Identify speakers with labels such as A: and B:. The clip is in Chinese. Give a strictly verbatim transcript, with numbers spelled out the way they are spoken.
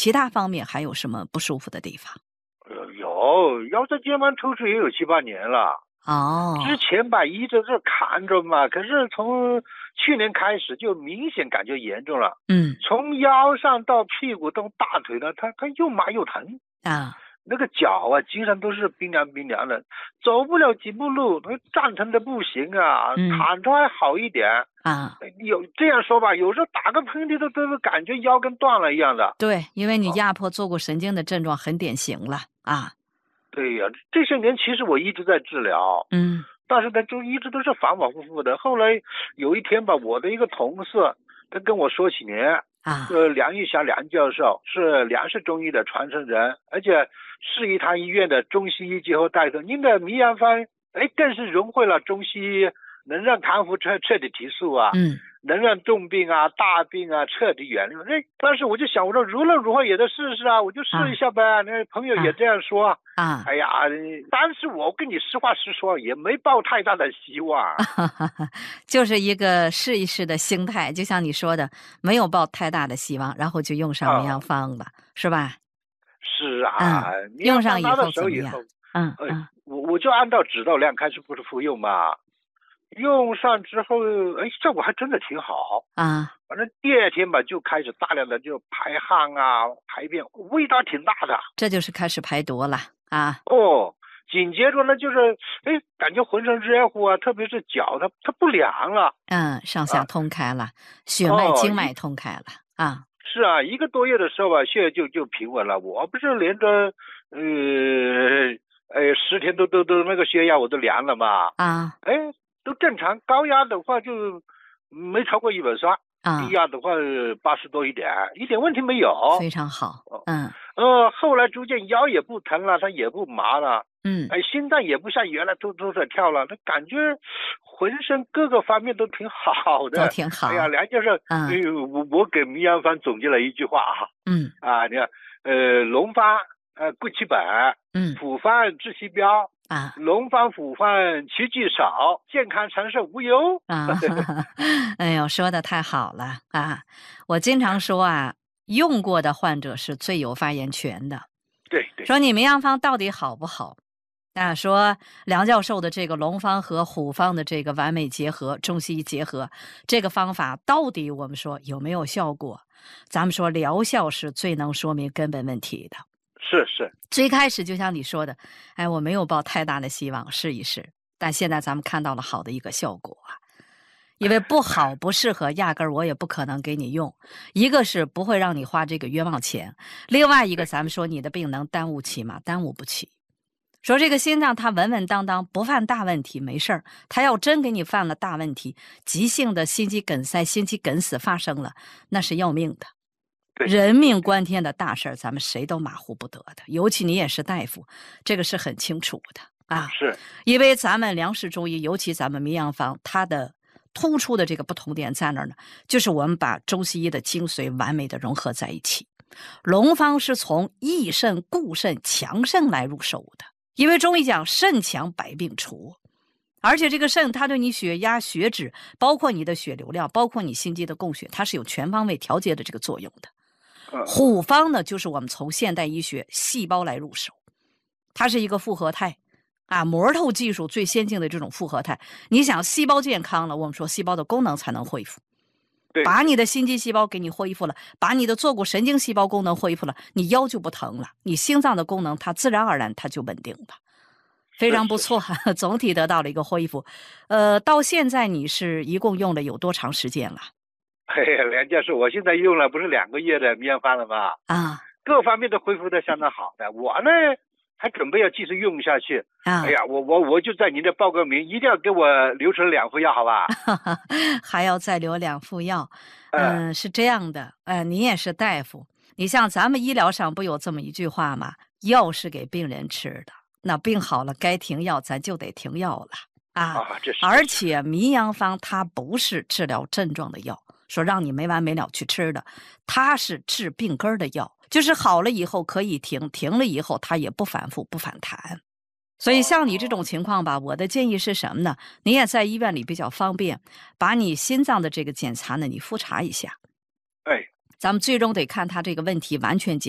A: 其他方面还有什么不舒服的地方？
B: 呃，有腰椎间盘突出也有七八年了。
A: 哦，
B: 之前吧一直是看着嘛，可是从去年开始就明显感觉严重了。
A: 嗯，
B: 从腰上到屁股到大腿呢，它它又麻又疼
A: 啊。
B: 那个脚啊，经常都是冰凉冰凉的，走不了几步路，站疼的不行啊，
A: 嗯、
B: 躺着还好一点
A: 啊。
B: 有这样说吧，有时候打个喷嚏都都是感觉腰跟断了一样的。
A: 对，因为你压迫坐骨神经的症状很典型了啊。
B: 对呀、啊，这些年其实我一直在治疗，
A: 嗯，
B: 但是呢，就一直都是反反复复的。后来有一天吧，我的一个同事他跟我说起您
A: 啊，
B: 呃，梁玉祥梁教授是梁氏中医的传承人，而且市医堂医院的中西医结合带头。您的迷羊方，哎，更是融汇了中西医，能让康复彻彻底提速啊，
A: 嗯，
B: 能让重病啊、大病啊彻底远离。哎，当时我就想，我说无论如何也得试试啊，我就试一下呗。啊、那朋友也这样说
A: 啊。
B: 哎呀，但是我跟你实话实说，也没抱太大的希望，
A: 就是一个试一试的心态，就像你说的，没有抱太大的希望，然后就用上迷羊方了，啊、是吧？
B: 是啊，
A: 嗯、用上以后
B: 的时候以后，
A: 嗯嗯、呃，
B: 我我就按照指导量开始不是服用嘛。用上之后，哎，效果还真的挺好
A: 啊。
B: 反正第二天吧，就开始大量的就排汗啊、排便，味道挺大的。
A: 这就是开始排毒了啊。
B: 哦，紧接着呢，就是哎，感觉浑身热乎啊，特别是脚，它它不凉了。
A: 嗯，上下通开了，啊、血脉、经脉通开了、哦、啊。
B: 是啊，一个多月的时候吧，血液就就平稳了。我不是连着呃呃十天都都都那个血压我都量了嘛。
A: 啊。
B: 哎。都正常，高压的话就没超过一百三，
A: 啊，
B: 低压的话八十多一点，一点问题没有，
A: 非常好。嗯，
B: 呃，后来逐渐腰也不疼了，它也不麻了，
A: 嗯，
B: 哎，心脏也不像原来突突的跳了，他感觉浑身各个方面都挺好的，
A: 都挺好。
B: 哎呀，梁教授，
A: 嗯，
B: 呃、我我给迷羊方总结了一句话啊，
A: 嗯，
B: 啊，你看，呃，龙方呃贵其本，
A: 嗯，
B: 普方治其标。
A: 啊，
B: 龙方虎方奇迹少，健康长寿无忧
A: 啊！哎呦，说的太好了啊！我经常说啊，用过的患者是最有发言权的。
B: 对对，
A: 说你迷羊方到底好不好？啊，说梁教授的这个龙方和虎方的这个完美结合，中西医结合，这个方法到底我们说有没有效果？咱们说疗效是最能说明根本问题的。
B: 是是，
A: 最开始就像你说的，哎，我没有抱太大的希望，试一试。但现在咱们看到了好的一个效果啊，因为不好不适合，压根儿我也不可能给你用。一个是不会让你花这个冤枉钱，另外一个咱们说你的病能耽误起吗？耽误不起。说这个心脏它稳稳当当不犯大问题没事儿，它要真给你犯了大问题，急性的心肌梗塞、心肌梗死发生了，那是要命的。人命关天的大事儿，咱们谁都马虎不得的。尤其你也是大夫，这个是很清楚的啊。
B: 是，
A: 因为咱们梁氏中医，尤其咱们迷羊方，它的突出的这个不同点在哪儿呢？就是我们把中西医的精髓完美的融合在一起。龙方是从益肾、固肾、强肾来入手的，因为中医讲肾强百病除。而且这个肾，它对你血压、血脂，包括你的血流量，包括你心肌的供血，它是有全方位调节的这个作用的。虎方呢，就是我们从现代医学细胞来入手，它是一个复合态啊，膜透技术最先进的这种复合态。你想细胞健康了，我们说细胞的功能才能恢复，把你的心肌细胞给你恢复了，把你的坐骨神经细胞功能恢复了，你腰就不疼了，你心脏的功能它自然而然它就稳定了，非常不错，总体得到了一个恢复。呃，到现在你是一共用了有多长时间了？
B: 嘿，梁教授，我现在用了不是两个月的迷羊方了吗？
A: 啊，
B: 各方面都恢复的相当好的。我呢还准备要继续用下去。
A: 啊，
B: 哎呀，我我我就在您这报个名，一定要给我留成两副药，好吧？
A: 还要再留两副药。嗯、呃，是这样的，呃，你也是大夫，你像咱们医疗上不有这么一句话吗？药是给病人吃的，那病好了该停药，咱就得停药了啊。
B: 啊，这是。
A: 而且迷羊方它不是治疗症状的药。说让你没完没了去吃的，它是治病根的药，就是好了以后可以停，停了以后它也不反复不反弹。所以像你这种情况吧，我的建议是什么呢？你也在医院里比较方便，把你心脏的这个检查呢，你复查一下。
B: 哎，
A: 咱们最终得看他这个问题完全解